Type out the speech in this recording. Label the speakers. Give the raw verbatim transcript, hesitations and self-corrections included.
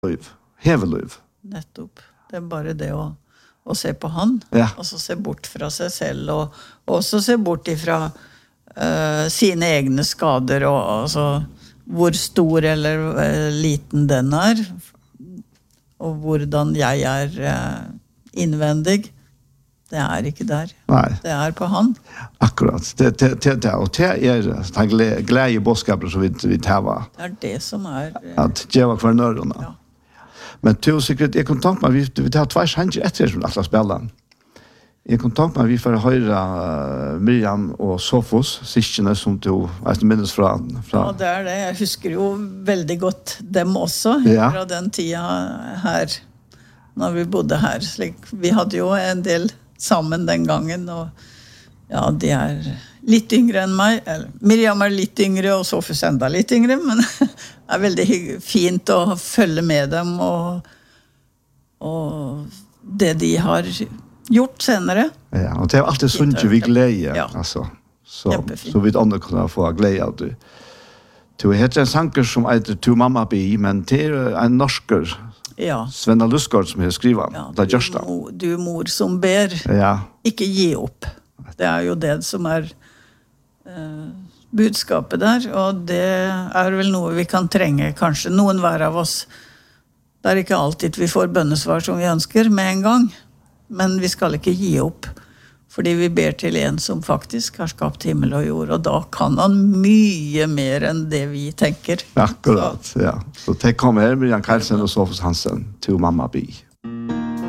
Speaker 1: liv, hever liv.
Speaker 2: Nettopp. Det er bare det å, å se på han,
Speaker 1: ja.
Speaker 2: Og så se bort fra seg selv, og, og også se bort ifra uh, sine egne skader, og altså, hvor stor eller uh, liten den er, og hvordan jeg er uh, innvendig. Det er ikke der.
Speaker 1: Nei.
Speaker 2: Det er på han.
Speaker 1: Akkurat. Det, det, det, det, og det er den glede bådskaper som vi, vi tar.
Speaker 2: Det er det som er... Uh,
Speaker 1: At det var hver nørene.
Speaker 2: Ja.
Speaker 1: Men til å sikkert, jeg kan tanke meg, vi, vi tar tvær sanger etter som Atlas spiller. Jeg kan tanke meg, vi får høre uh, Miriam og Sofos, sistene som du vet minnes fra, fra...
Speaker 2: Ja, det er det. Jeg husker jo veldig godt dem også,
Speaker 1: ja.
Speaker 2: Fra den tida her, når vi bodde her. Slik, vi hadde jo en del sammen den gangen, og ja, de er litt yngre enn meg. Eller, Miriam er litt yngre, og Sofus enda litt yngre, men det er veldig fint å følge med dem, og, og det de har gjort senere.
Speaker 1: Ja, og det er alltid sånn at vi gleder,
Speaker 2: ja.
Speaker 1: Altså. Så, så vi andre kunne få glede av det. Det heter en sanger som heter «Tu mamma bi», men det er en norsker,
Speaker 2: ja.
Speaker 1: Svenna Lusgaard, som har skrivet.
Speaker 2: Ja,
Speaker 1: det er just det.
Speaker 2: Du, du mor som ber,
Speaker 1: ja.
Speaker 2: Ikke gi opp. Det er jo det som er eh, budskapet der, og det er vel noe vi kan trenge, kanskje noen hver av oss. Det er ikke alltid vi får bønnesvar som vi ønsker med en gang, men vi skal ikke gi opp, fordi vi ber til en som faktisk har skapt himmel og jord, og da kan han mye mer enn det vi tenker.
Speaker 1: Akkurat, så. Ja. Så det kommer her, Miriam Karlsen og Sofus Hansen, til mamma bi.